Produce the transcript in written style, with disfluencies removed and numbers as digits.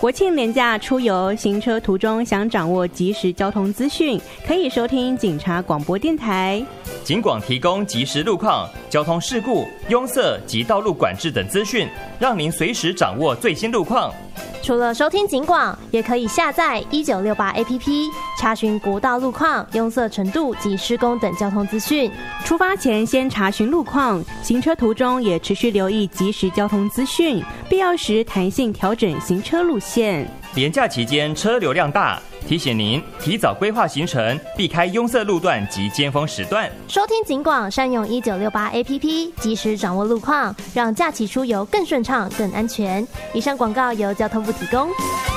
国庆连假出游，行车途中想掌握即时交通资讯，可以收听警察广播电台。 警广提供即时路况、交通事故、拥塞及道路管制等资讯，让您随时掌握最新路况。 除了收听警广，也可以下载1968 APP， 查询国道路况、拥塞程度及施工等交通资讯。 出发前先查询路况，行车途中也持续留意即时交通资讯，必要时弹性调整行车路线。 连假期间车流量大，提醒您提早规划行程，避开拥塞路段及尖峰时段。 收听警广，善用1968 APP， 及时掌握路况，让假期出游更顺畅、更安全。以上广告由交通部提供。